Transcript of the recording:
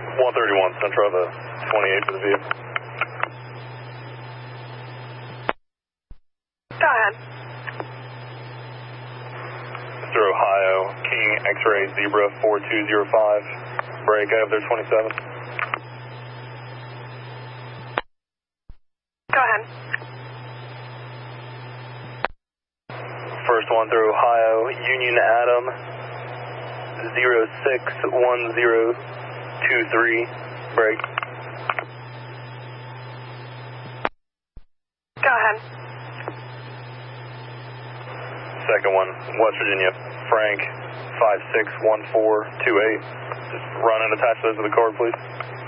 131 Central, the 28 for the vehicle. Go ahead. Mr. Ohio, King X-Ray Zebra 4205. Break, I have their 27. Go ahead. First one through Ohio, Union Adam 061023. Break. Go ahead. Second one, West Virginia, Frank 561428. Just run and attach those to the cord, please.